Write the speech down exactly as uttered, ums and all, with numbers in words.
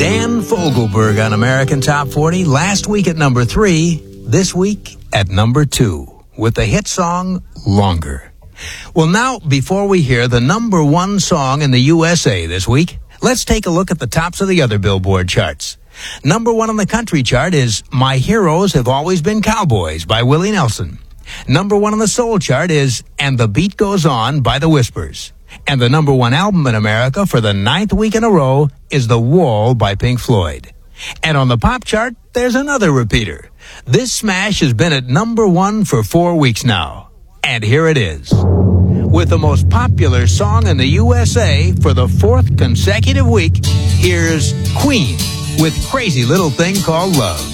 Dan Fogelberg on American Top forty, last week at number three, this week at number two, with the hit song, Longer. Well, now, before we hear the number one song in the U S A this week, let's take a look at the tops of the other Billboard charts. Number one on the country chart is My Heroes Have Always Been Cowboys by Willie Nelson. Number one on the soul chart is And the Beat Goes On by The Whispers. And the number one album in America for the ninth week in a row is The Wall by Pink Floyd. And on the pop chart, there's another repeater. This smash has been at number one for four weeks now. And here it is. With the most popular song in the U S A for the fourth consecutive week, here's Queen with Crazy Little Thing Called Love.